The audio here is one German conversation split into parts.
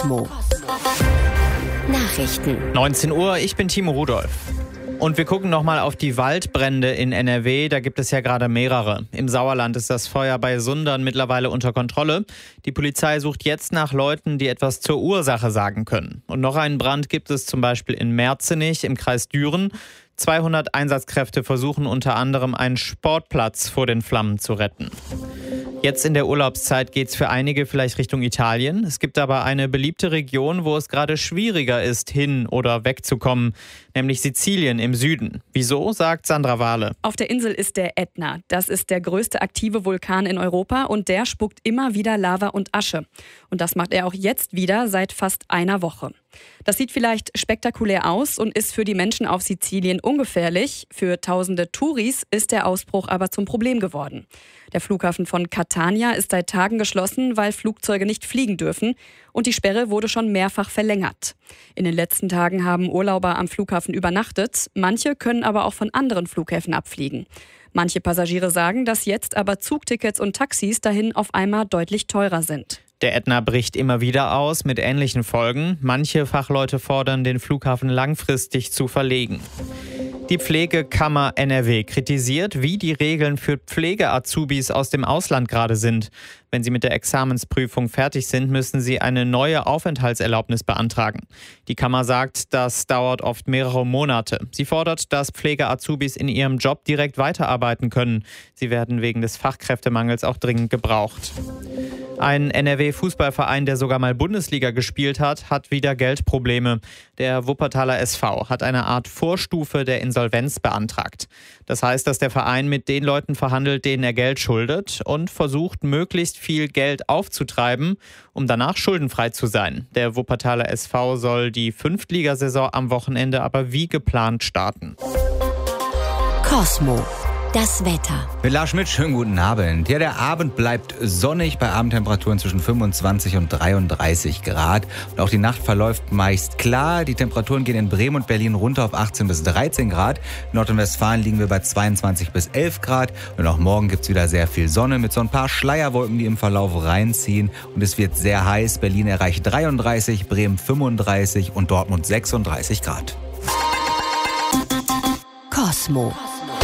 Cosmo. Nachrichten. 19 Uhr, ich bin Timo Rudolph. Und wir gucken nochmal auf die Waldbrände in NRW. Da gibt es ja gerade mehrere. Im Sauerland ist das Feuer bei Sundern mittlerweile unter Kontrolle. Die Polizei sucht jetzt nach Leuten, die etwas zur Ursache sagen können. Und noch einen Brand gibt es zum Beispiel in Merzenich im Kreis Düren. 200 Einsatzkräfte versuchen unter anderem einen Sportplatz vor den Flammen zu retten. Jetzt in der Urlaubszeit geht es für einige vielleicht Richtung Italien. Es gibt aber eine beliebte Region, wo es gerade schwieriger ist, hin oder wegzukommen, nämlich Sizilien im Süden. Wieso, sagt Sandra Wahle. Auf der Insel ist der Ätna. Das ist der größte aktive Vulkan in Europa und der spuckt immer wieder Lava und Asche. Und das macht er auch jetzt wieder seit fast einer Woche. Das sieht vielleicht spektakulär aus und ist für die Menschen auf Sizilien ungefährlich. Für tausende Touris ist der Ausbruch aber zum Problem geworden. Der Flughafen von Catania ist seit Tagen geschlossen, weil Flugzeuge nicht fliegen dürfen. Und die Sperre wurde schon mehrfach verlängert. In den letzten Tagen haben Urlauber am Flughafen übernachtet. Manche können aber auch von anderen Flughäfen abfliegen. Manche Passagiere sagen, dass jetzt aber Zugtickets und Taxis dahin auf einmal deutlich teurer sind. Der Ätna bricht immer wieder aus mit ähnlichen Folgen. Manche Fachleute fordern, den Flughafen langfristig zu verlegen. Die Pflegekammer NRW kritisiert, wie die Regeln für Pflege-Azubis aus dem Ausland gerade sind. Wenn sie mit der Examensprüfung fertig sind, müssen sie eine neue Aufenthaltserlaubnis beantragen. Die Kammer sagt, das dauert oft mehrere Monate. Sie fordert, dass Pflege-Azubis in ihrem Job direkt weiterarbeiten können. Sie werden wegen des Fachkräftemangels auch dringend gebraucht. Ein NRW-Fußballverein, der sogar mal Bundesliga gespielt hat, hat wieder Geldprobleme. Der Wuppertaler SV hat eine Art Vorstufe der Insolvenz beantragt. Das heißt, dass der Verein mit den Leuten verhandelt, denen er Geld schuldet und versucht, möglichst viel Geld aufzutreiben, um danach schuldenfrei zu sein. Der Wuppertaler SV soll die Fünftligasaison am Wochenende aber wie geplant starten. Cosmo. Das Wetter. Mit Lars Schmidt, schönen guten Abend. Ja, der Abend bleibt sonnig bei Abendtemperaturen zwischen 25 und 33 Grad. Und auch die Nacht verläuft meist klar. Die Temperaturen gehen in Bremen und Berlin runter auf 18 bis 13 Grad. In Nordrhein-Westfalen liegen wir bei 22 bis 11 Grad. Und auch morgen gibt es wieder sehr viel Sonne mit so ein paar Schleierwolken, die im Verlauf reinziehen. Und es wird sehr heiß. Berlin erreicht 33, Bremen 35 und Dortmund 36 Grad. Cosmo.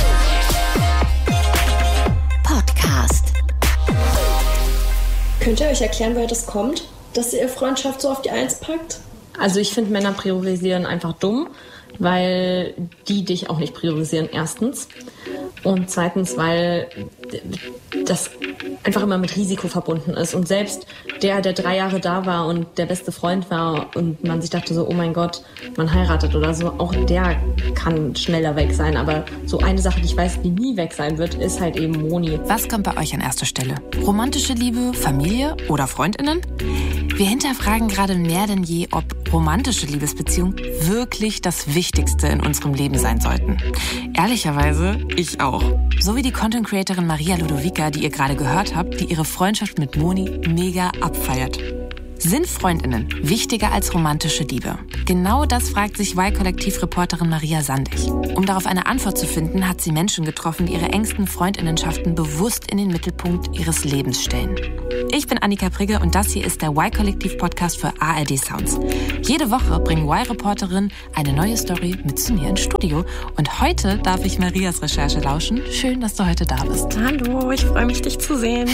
Könnt ihr euch erklären, woher das kommt, dass ihr Freundschaft so auf die Eins packt? Also ich finde, Männer priorisieren einfach dumm, weil die dich auch nicht priorisieren, erstens. Und zweitens, weil das einfach immer mit Risiko verbunden ist. Und selbst der 3 Jahre da war und der beste Freund war und man sich dachte so, oh mein Gott, man heiratet oder so, auch der kann schneller weg sein. Aber so eine Sache, die ich weiß, die nie weg sein wird, ist halt eben Moni. Was kommt bei euch an erster Stelle? Romantische Liebe, Familie oder FreundInnen? Wir hinterfragen gerade mehr denn je, ob romantische Liebesbeziehungen wirklich das Wichtigste in unserem Leben sein sollten. Ehrlicherweise, ich auch. So wie die Content-Creatorin Maria Ludovica, die ihr gerade gehört habt, die ihre Freundschaft mit Moni mega abfeiert. Sind FreundInnen wichtiger als romantische Liebe? Genau das fragt sich Y-Kollektiv-Reporterin Maria Sandig. Um darauf eine Antwort zu finden, hat sie Menschen getroffen, die ihre engsten Freundinnenschaften bewusst in den Mittelpunkt ihres Lebens stellen. Ich bin Annika Prigge und das hier ist der Y-Kollektiv-Podcast für ARD Sounds. Jede Woche bringen Y-Reporterinnen eine neue Story mit zu mir ins Studio. Und heute darf ich Marias Recherche lauschen. Schön, dass du heute da bist. Hallo, ich freue mich, dich zu sehen.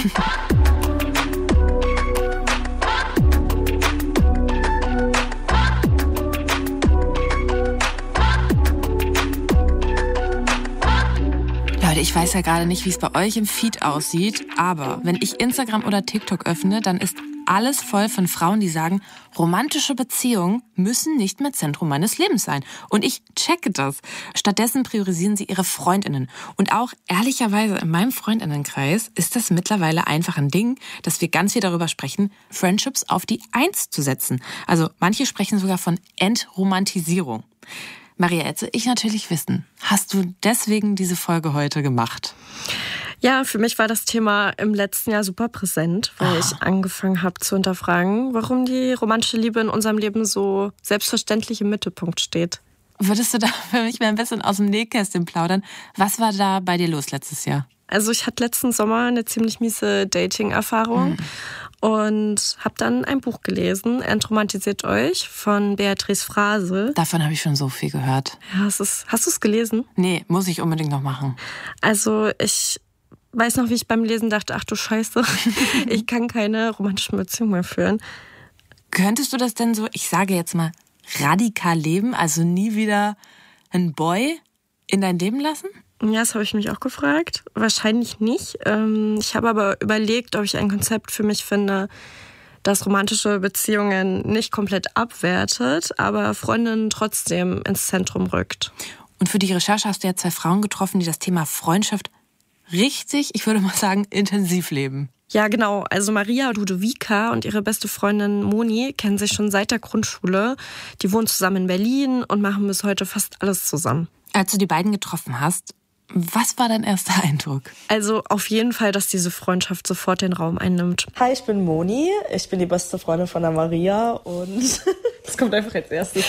Ich weiß ja gerade nicht, wie es bei euch im Feed aussieht, aber wenn ich Instagram oder TikTok öffne, dann ist alles voll von Frauen, die sagen, romantische Beziehungen müssen nicht mehr Zentrum meines Lebens sein. Und ich checke das. Stattdessen priorisieren sie ihre FreundInnen. Und auch ehrlicherweise in meinem FreundInnenkreis ist das mittlerweile einfach ein Ding, dass wir ganz viel darüber sprechen, Friendships auf die Eins zu setzen. Also manche sprechen sogar von Entromantisierung. Maria, jetzt will ich natürlich wissen, hast du deswegen diese Folge heute gemacht? Ja, für mich war das Thema im letzten Jahr super präsent, weil ich angefangen habe zu hinterfragen, warum die romantische Liebe in unserem Leben so selbstverständlich im Mittelpunkt steht. Würdest du da für mich mal ein bisschen aus dem Nähkästchen plaudern? Was war da bei dir los letztes Jahr? Also ich hatte letzten Sommer eine ziemlich miese Dating-Erfahrung. und habe dann ein Buch gelesen, Entromantisiert euch von Beatrice Frase. Davon habe ich schon so viel gehört. Ja, hast du es gelesen? Nee, muss ich unbedingt noch machen. Also ich weiß noch, wie ich beim Lesen dachte, ach du Scheiße, ich kann keine romantischen Beziehungen mehr führen. Könntest du das denn so, ich sage jetzt mal, radikal leben, also nie wieder einen Boy in dein Leben lassen? Ja, das habe ich mich auch gefragt. Wahrscheinlich nicht. Ich habe aber überlegt, ob ich ein Konzept für mich finde, das romantische Beziehungen nicht komplett abwertet, aber Freundinnen trotzdem ins Zentrum rückt. Und für die Recherche hast du ja 2 Frauen getroffen, die das Thema Freundschaft richtig, ich würde mal sagen, intensiv leben. Ja, genau. Also Maria Ludovica und ihre beste Freundin Moni kennen sich schon seit der Grundschule. Die wohnen zusammen in Berlin und machen bis heute fast alles zusammen. Als du die beiden getroffen hast, was war dein erster Eindruck? Also auf jeden Fall, dass diese Freundschaft sofort den Raum einnimmt. Hi, ich bin Moni. Ich bin die beste Freundin von der Maria und das kommt einfach als erstes.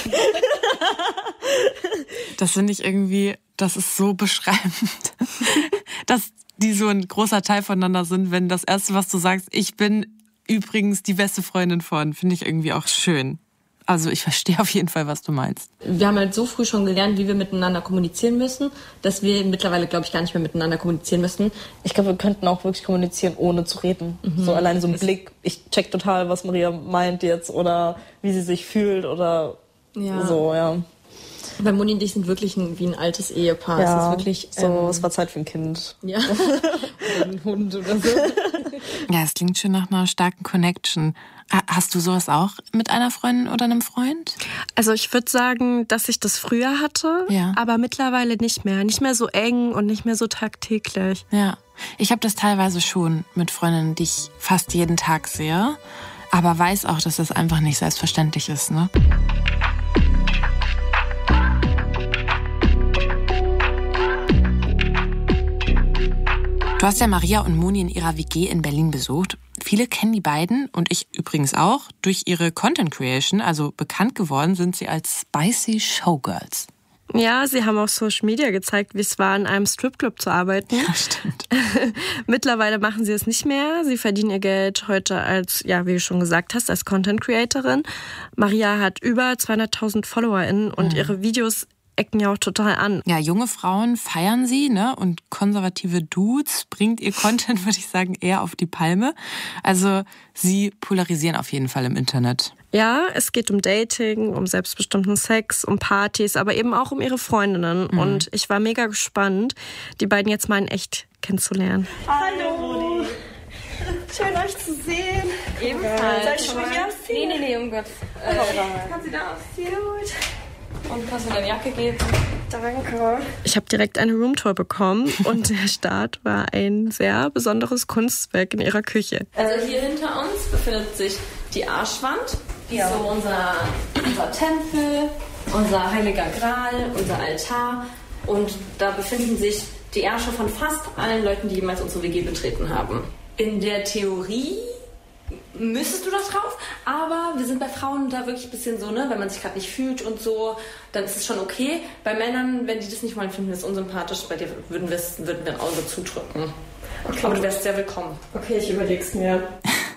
Das finde ich irgendwie, das ist so beschreibend, dass die so ein großer Teil voneinander sind, wenn das Erste, was du sagst, ich bin übrigens die beste Freundin von, finde ich irgendwie auch schön. Also ich verstehe auf jeden Fall, was du meinst. Wir haben halt so früh schon gelernt, wie wir miteinander kommunizieren müssen, dass wir mittlerweile, glaube ich, gar nicht mehr miteinander kommunizieren müssen. Ich glaube, wir könnten auch wirklich kommunizieren, ohne zu reden. So allein so ein Blick. Ich check total, was Maria meint jetzt oder wie sie sich fühlt oder so, ja. Weil Moni und ich sind wirklich wie ein altes Ehepaar. Ja, es ist wirklich so, es war Zeit für ein Kind. Ja. Oder ein Hund oder so. Ja, es klingt schon nach einer starken Connection. Hast du sowas auch mit einer Freundin oder einem Freund? Also ich würde sagen, dass ich das früher hatte, aber mittlerweile nicht mehr. Nicht mehr so eng und nicht mehr so tagtäglich. Ja, ich habe das teilweise schon mit Freundinnen, die ich fast jeden Tag sehe, aber weiß auch, dass das einfach nicht selbstverständlich ist, ne? Du hast ja Maria und Moni in ihrer WG in Berlin besucht. Viele kennen die beiden und ich übrigens auch. Durch ihre Content Creation, also bekannt geworden, sind sie als Spicy Showgirls. Ja, sie haben auf Social Media gezeigt, wie es war, in einem Stripclub zu arbeiten. Ja, stimmt. Mittlerweile machen sie es nicht mehr. Sie verdienen ihr Geld heute als, ja, wie du schon gesagt hast, als Content Creatorin. Maria hat über 200.000 FollowerInnen und ihre Videos ecken ja auch total an. Ja, junge Frauen feiern sie, ne? Und konservative Dudes bringt ihr Content, würde ich sagen, eher auf die Palme. Also sie polarisieren auf jeden Fall im Internet. Ja, es geht um Dating, um selbstbestimmten Sex, um Partys, aber eben auch um ihre Freundinnen. Und ich war mega gespannt, die beiden jetzt mal in echt kennenzulernen. Hallo! Schön, euch zu sehen. Ebenfalls. Soll ich schon mal ausziehen? Nee, um Gott. Kannst du da ausziehen? Gut. Und kannst du deine Jacke geben? Danke. Ich habe direkt eine Roomtour bekommen und der Start war ein sehr besonderes Kunstwerk in ihrer Küche. Also hier hinter uns befindet sich die Arschwand. Ja. So unser Tempel, unser heiliger Gral, unser Altar. Und da befinden sich die Ärsche von fast allen Leuten, die jemals unsere WG betreten haben. In der Theorie müsstest du da drauf, aber wir sind bei Frauen da wirklich ein bisschen so, ne, wenn man sich gerade nicht fühlt und so, dann ist es schon okay. Bei Männern, wenn die das nicht wollen, finden wir es unsympathisch. Bei dir würden wir ein Auge zudrücken. Okay. Aber du wärst sehr willkommen. Okay, ich überleg's mir.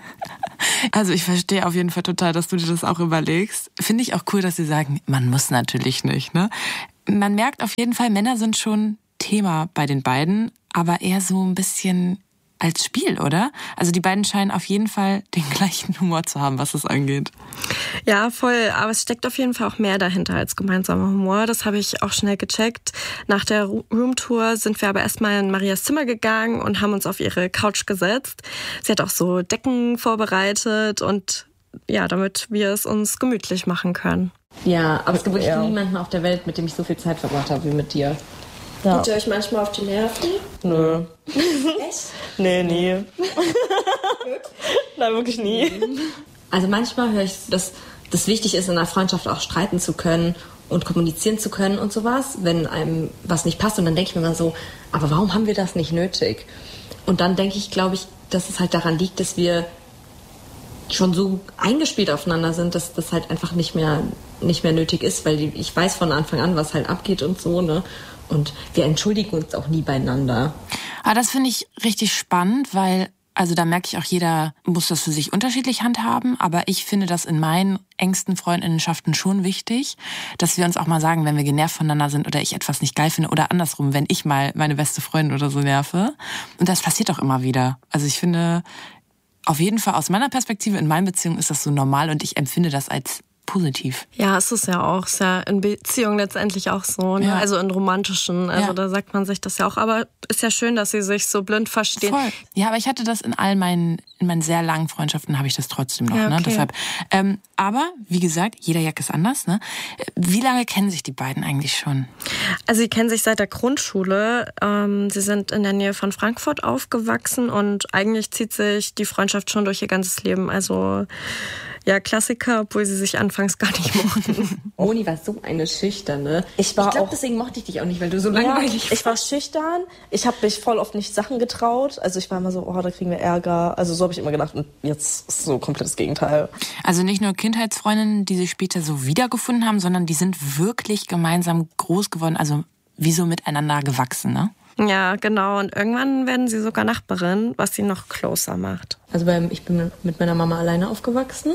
Also ich verstehe auf jeden Fall total, dass du dir das auch überlegst. Finde ich auch cool, dass sie sagen, man muss natürlich nicht, ne? Man merkt auf jeden Fall, Männer sind schon Thema bei den beiden, aber eher so ein bisschen als Spiel, oder? Also die beiden scheinen auf jeden Fall den gleichen Humor zu haben, was das angeht. Ja, voll. Aber es steckt auf jeden Fall auch mehr dahinter als gemeinsamer Humor. Das habe ich auch schnell gecheckt. Nach der Roomtour sind wir aber erstmal in Marias Zimmer gegangen und haben uns auf ihre Couch gesetzt. Sie hat auch so Decken vorbereitet und ja, damit wir es uns gemütlich machen können. Ja, aber es gibt wirklich niemanden auf der Welt, mit dem ich so viel Zeit verbracht habe wie mit dir. Ja. Geht ihr euch manchmal auf die Nerven? Nö. Echt? Nee, nie. Nein, wirklich nie. Also manchmal höre ich, dass das wichtig ist, in einer Freundschaft auch streiten zu können und kommunizieren zu können und sowas, wenn einem was nicht passt. Und dann denke ich mir immer so, aber warum haben wir das nicht nötig? Und dann denke ich, glaube ich, dass es halt daran liegt, dass wir schon so eingespielt aufeinander sind, dass das halt einfach nicht mehr nötig ist, weil ich weiß von Anfang an, was halt abgeht und so, ne? Und wir entschuldigen uns auch nie beieinander. Aber das finde ich richtig spannend, weil Also da merke ich auch, jeder muss das für sich unterschiedlich handhaben. Aber ich finde das in meinen engsten Freundinnenschaften schon wichtig, dass wir uns auch mal sagen, wenn wir genervt voneinander sind oder ich etwas nicht geil finde oder andersrum, wenn ich mal meine beste Freundin oder so nerve. Und das passiert auch immer wieder. Also ich finde, auf jeden Fall aus meiner Perspektive, in meinen Beziehungen ist das so normal und ich empfinde das als positiv. Ja, es ist ja auch, ist ja in Beziehungen letztendlich auch so, ne? Ja. Also in romantischen, also Ja. da sagt man sich das ja auch, aber ist ja schön, dass sie sich so blind verstehen. Voll. Ja, aber ich hatte das in meinen sehr langen Freundschaften habe ich das trotzdem noch, Ja, okay. ne? Deshalb, aber wie gesagt, jeder Jack ist anders, ne? Wie lange kennen sich die beiden eigentlich schon? Also sie kennen sich seit der Grundschule. Sie sind in der Nähe von Frankfurt aufgewachsen und eigentlich zieht sich die Freundschaft schon durch ihr ganzes Leben. Also ja, Klassiker, obwohl sie sich anfangs gar nicht mochten. Moni war so eine Schüchterne. Ich glaube, deswegen mochte ich dich auch nicht, weil du so langweilig warst. Ich war schüchtern. Ich habe mich voll oft nicht Sachen getraut. Also ich war immer so, da kriegen wir Ärger. Also so habe ich immer gedacht. Und jetzt ist so komplett das Gegenteil. Also nicht nur Kindheitsfreundinnen, die sich später so wiedergefunden haben, sondern die sind wirklich gemeinsam groß geworden, also wie so miteinander gewachsen, ne? Ja, genau. Und irgendwann werden sie sogar Nachbarin, was sie noch closer macht. Also ich bin mit meiner Mama alleine aufgewachsen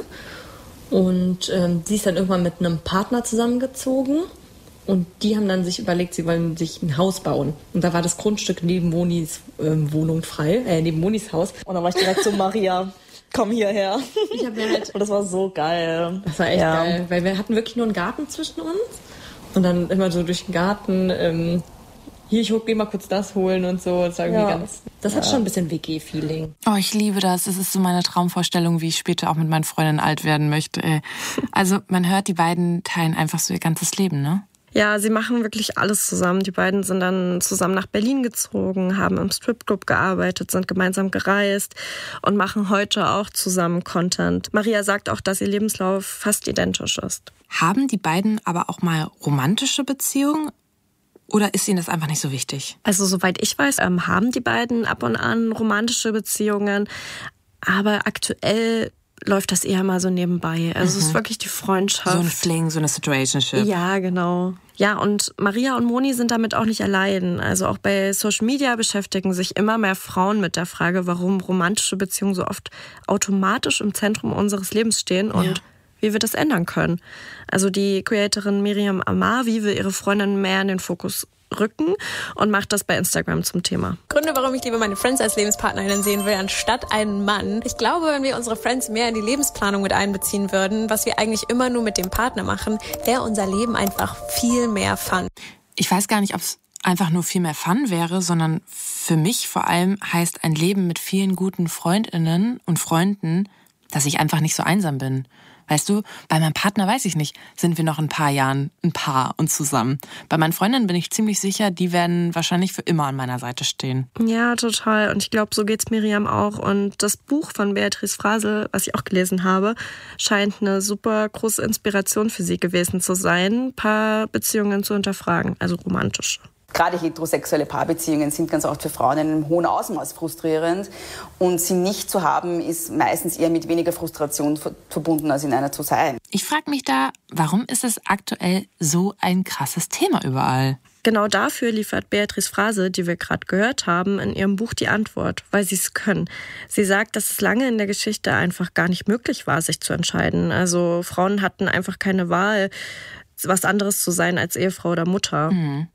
und sie ist dann irgendwann mit einem Partner zusammengezogen und die haben dann sich überlegt, sie wollen sich ein Haus bauen. Und da war das Grundstück neben Monis Wohnung frei, neben Monis Haus. Und dann war ich direkt so, Maria, komm hierher. Ich hab mir halt, und das war so geil. das war echt geil, weil wir hatten wirklich nur einen Garten zwischen uns und dann immer so durch den Garten hier, ich geh mal kurz das holen und so. Das war irgendwie das hat schon ein bisschen WG-Feeling. Oh, ich liebe das. Das ist so meine Traumvorstellung, wie ich später auch mit meinen Freundinnen alt werden möchte. Ey. Also man hört, die beiden teilen einfach so ihr ganzes Leben, ne? Ja, sie machen wirklich alles zusammen. Die beiden sind dann zusammen nach Berlin gezogen, haben im Stripclub gearbeitet, sind gemeinsam gereist und machen heute auch zusammen Content. Maria sagt auch, dass ihr Lebenslauf fast identisch ist. Haben die beiden aber auch mal romantische Beziehungen? Oder ist ihnen das einfach nicht so wichtig? Also soweit ich weiß, haben die beiden ab und an romantische Beziehungen, aber aktuell läuft das eher mal so nebenbei. Also es ist wirklich die Freundschaft. So ein Fling, so eine Situationship. Ja, genau. Ja, und Maria und Moni sind damit auch nicht allein. Also auch bei Social Media beschäftigen sich immer mehr Frauen mit der Frage, warum romantische Beziehungen so oft automatisch im Zentrum unseres Lebens stehen und wie wir das ändern können. Also die Creatorin Miriam Amavi will ihre Freundin mehr in den Fokus rücken und macht das bei Instagram zum Thema. Gründe, warum ich lieber meine Friends als Lebenspartnerinnen sehen will, anstatt einen Mann. Ich glaube, wenn wir unsere Friends mehr in die Lebensplanung mit einbeziehen würden, was wir eigentlich immer nur mit dem Partner machen, wäre unser Leben einfach viel mehr Fun. Ich weiß gar nicht, ob es einfach nur viel mehr Fun wäre, sondern für mich vor allem heißt ein Leben mit vielen guten Freundinnen und Freunden, dass ich einfach nicht so einsam bin. Weißt du, bei meinem Partner weiß ich nicht, sind wir noch in ein paar Jahren ein Paar und zusammen. Bei meinen Freundinnen bin ich ziemlich sicher, die werden wahrscheinlich für immer an meiner Seite stehen. Ja, total. Und ich glaube, so geht's Miriam auch. Und das Buch von Beatrice Frasel, was ich auch gelesen habe, scheint eine super große Inspiration für sie gewesen zu sein, ein paar Beziehungen zu hinterfragen, also romantische. Gerade heterosexuelle Paarbeziehungen sind ganz oft für Frauen in einem hohen Ausmaß frustrierend. Und sie nicht zu haben, ist meistens eher mit weniger Frustration verbunden, als in einer zu sein. Ich frage mich da, warum ist es aktuell so ein krasses Thema überall? Genau dafür liefert Beatrice Frasel, die wir gerade gehört haben, in ihrem Buch die Antwort, weil sie es können. Sie sagt, dass es lange in der Geschichte einfach gar nicht möglich war, sich zu entscheiden. Also Frauen hatten einfach keine Wahl, was anderes zu sein als Ehefrau oder Mutter. Mhm.